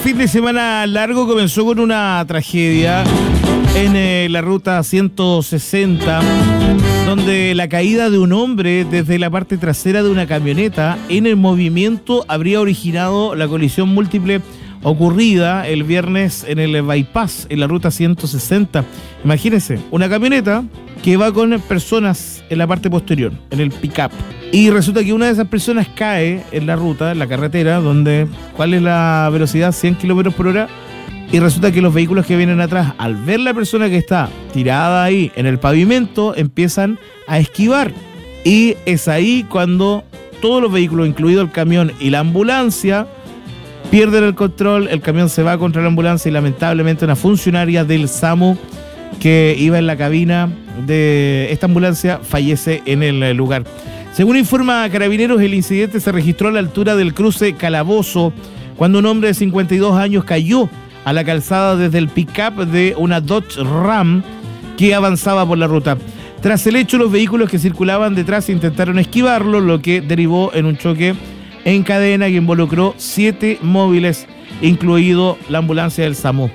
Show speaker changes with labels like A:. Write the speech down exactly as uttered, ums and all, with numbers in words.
A: fin de semana largo comenzó con una tragedia en eh, la ruta ciento sesenta, donde la caída de un hombre desde la parte trasera de una camioneta en el movimiento habría originado la colisión múltiple ocurrida el viernes en el bypass, en la ruta ciento sesenta. Imagínense, una camioneta que va con personas en la parte posterior, en el pick-up. Y resulta que una de esas personas cae en la ruta, en la carretera, donde, ¿cuál es la velocidad? cien kilómetros por hora. Y resulta que los vehículos que vienen atrás, al ver la persona que está tirada ahí en el pavimento, empiezan a esquivar. Y es ahí cuando todos los vehículos, incluido el camión y la ambulancia, pierden el control, el camión se va contra la ambulancia y lamentablemente una funcionaria del SAMU que iba en la cabina de esta ambulancia fallece en el lugar. Según informa Carabineros, el incidente se registró a la altura del cruce Calabozo, cuando un hombre de cincuenta y dos años cayó a la calzada desde el pick-up de una Dodge Ram que avanzaba por la ruta. Tras el hecho, los vehículos que circulaban detrás intentaron esquivarlo, lo que derivó en un choque en cadena que involucró siete móviles, incluido la ambulancia del SAMU.